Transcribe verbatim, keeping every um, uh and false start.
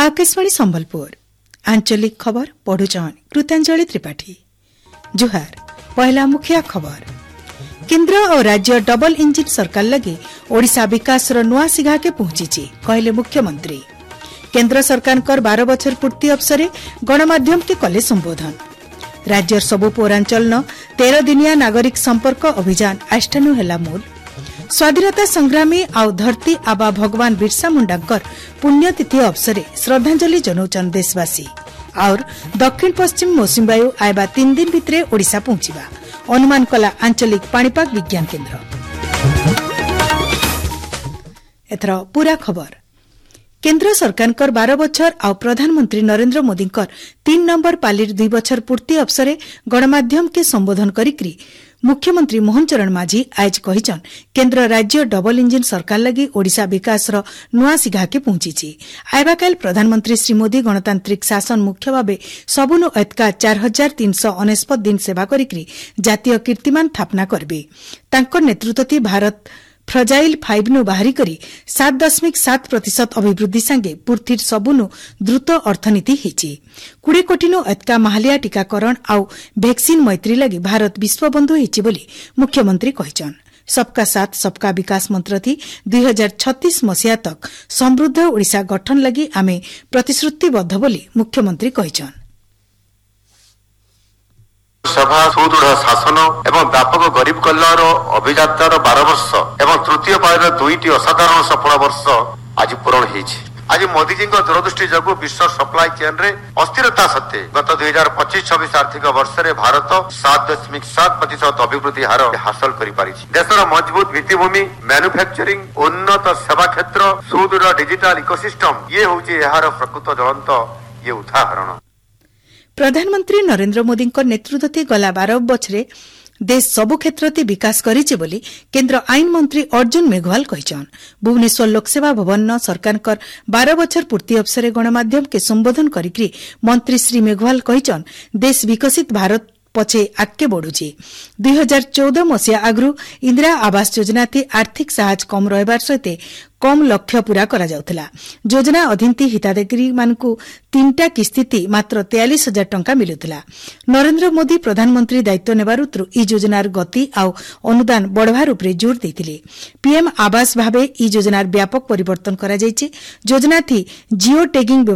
आकाशवाणी संबलपुर आंचलिक खबर पढ़ुचन कृतांजलि त्रिपाठी। जुहार पहला मुखिया खबर। केन्द्र और राज्य डबल इंजिन सरकार लगी ओडिशा विकास नुआ सिघा के पहुंची कहले मुख्यमंत्री। केन्द्र सरकार बारह बछर पूर्ति अवसर गणमाध्यम के कले संबोधन। राज्यर सबु पौरांचल न तेरह दिनिया नागरिक संपर्क अभियान आष्टानु हेला मूल। स्वाधीनता संग्रामी आउ धरती आबा भगवान बिरसा मुंडाकर पुण्यतिथि अवसर श्रद्धांजलि जनौचन देशवासी। और दक्षिण पश्चिम मौसुमी वायु आयबा तीन दिन भितरे ओडिशा पहुंचीबा अनुमान कला आंचलिक पाणीपाग विज्ञान केन्द्र। एथर पूरा खबर। केन्द्र सरकार बारह बछर आउ प्रधानमंत्री नरेंद्र मोदी तीन नंबर पालिर दुई बछर पूर्ति अवसर गणमाध्यम के संबोधन करिकरी मुख्यमंत्री मोहन चरण माझी आज कहिचन केन्द्र राज्य डबल इंजिन सरकार लगी ओडिशा विकास नुआ सिघा के पहुंची। आयबाकाल प्रधानमंत्री श्री मोदी गणतांत्रिक शासन मुख्य भावे सबुनु ऐतका चार हजार तीन सौ अनेस्पत दिन सेवा करिकरी जातीय कीर्तिमान स्थापना करबे। तांकर नेतृत्वती भारत फ्रजाइल फाइव नु बाहरी करी सात दशमिक सात प्रतिशत अभिवृद्धि संगे पूर्थिर सबुनु द्रुत अर्थनीति हिची। कुड़े कोटिनु ऐतका महालिया टीकाकरण आउ वैक्सीन मैत्री लगी भारत विश्वबंधु हिची बोली मुख्यमंत्री कहिचन। सबका साथ सबका विकास मंत्र थी दुई हजार छत्तीस मसीहा तक समृद्ध ओडिशा गठन लगी आमे प्रतिश्रुतिबद्ध बोली मुख्यमंत्री कहिचन। सभा सुदृढ़ शासन एवं व्यापक गरीब कल्याण अभियात्रार बारह वर्ष एवं तृतीय पायर दुईटी असाधारण सफल वर्ष आज पूरण होइछि। आज मोदी जी दूरदृष्टि जगु विश्व सप्लाई चेन रे अस्थिरता सत्ते गत दुई हजार पच्चीस छब्बीस आर्थिक वर्ष रे भारत सात दशमिक सात प्रतिशत अभिवृद्धि हार हासिल करि पारिछि। देशर मजबूत भित्तिभूमि मैन्युफैक्चरिंग उन्नत सेवा क्षेत्र सुदृढ़ डिजिटल इकोसिस्टम ये होउछि एहार प्रकृत ज्वलंत ये उदाहरण। प्रधानमंत्री नरेंद्र मोदी नेतृत्व गला बारह बछरे देश सबु क्षेत्र विकास करिछि बोली केन्द्र आईन मंत्री अर्जुन मेघवाल कहिछन। भुवनेश्वर लोकसेवा भवन न सरकार बारह बछर पूर्ति अवसर गणमाध्यम के संबोधन करिकरी मंत्री श्री मेघवाल कहिछन देश विकसित भारत पछे आगे बढ़ुछि। दुई हजार चौदह मसीहा आगु इंदिरा आवास योजना थी आर्थिक साहाय्य कम रहिबार सहित कम लक्ष्य पूरा करा जाउथला। योजना अधीन हिताधिकारी मानकु तीनटा किस्ती मात्र तेयालीस हजार टंका मिलुथला। नरेंद्र मोदी प्रधानमंत्री दायित्व नेबारुतरु ई योजनार गति आउ अनुदान बढ़वार उपरे जोर देथिले। पीएम आवास भावे ई योजनार व्यापक परिवर्तन करा जायछि। योजना थी जियो टैगिंग